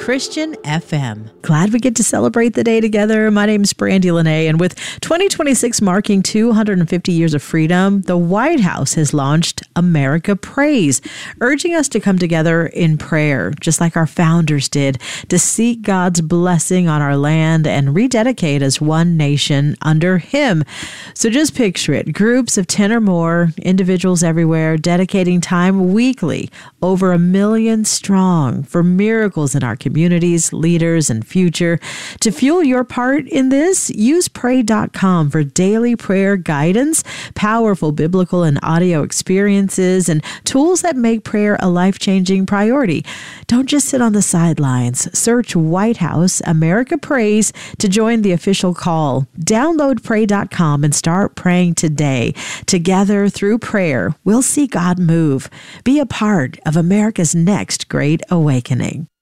Christian FM. Glad we get to celebrate the day together. My name's Brandy Lene, and with 2026 marking 250 years of freedom, the White House has launched America Prays, urging us to come together in prayer, just like our founders did, to seek God's blessing on our land and rededicate as one nation under Him. So just picture it, groups of 10 or more, individuals everywhere, dedicating time weekly, over 1 million strong, for miracles in our communities, leaders, and future. To fuel your part in this, use pray.com for daily prayer guidance, powerful biblical and audio experiences, and tools that make prayer a life-changing priority. Don't just sit on the sidelines. Search White House America Prays to join the official call. Download pray.com and start praying today. Together, through prayer, we'll see God move. Be a part of America's next great awakening.